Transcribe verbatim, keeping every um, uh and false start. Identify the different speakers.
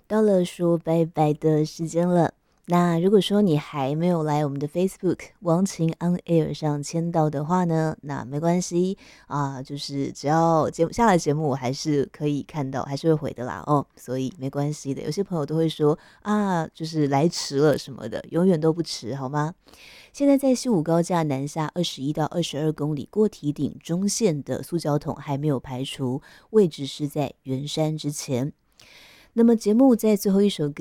Speaker 1: 到了说拜拜的时间了。那如果说你还没有来我们的 Facebook 王晴 On Air 上签到的话呢，那没关系啊，就是只要节目下来节目，我还是可以看到，还是会回的啦哦，所以没关系的。有些朋友都会说啊，就是来迟了什么的，永远都不迟，好吗？现在在西武高架南下二十一到二十二公里过堤顶中线的塑胶桶还没有排除，位置是在圆山之前。那么节目在最后一首歌。